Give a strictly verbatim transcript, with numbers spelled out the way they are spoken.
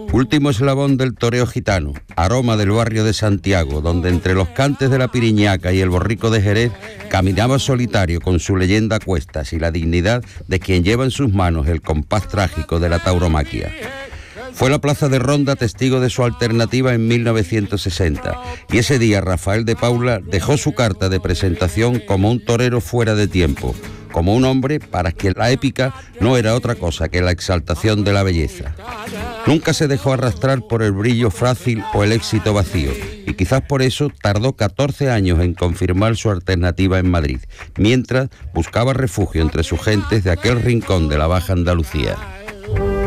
Último eslabón del toreo gitano, aroma del barrio de Santiago, donde entre los cantes de la Piriñaca y el borrico de Jerez caminaba solitario con su leyenda a cuestas y la dignidad de quien lleva en sus manos el compás trágico de la tauromaquia. Fue la plaza de Ronda testigo de su alternativa en mil novecientos sesenta, y ese día Rafael de Paula dejó su carta de presentación como un torero fuera de tiempo, como un hombre para quien la épica no era otra cosa que la exaltación de la belleza. Nunca se dejó arrastrar por el brillo frágil o el éxito vacío, y quizás por eso tardó catorce años en confirmar su alternativa en Madrid, mientras buscaba refugio entre sus gentes de aquel rincón de la Baja Andalucía.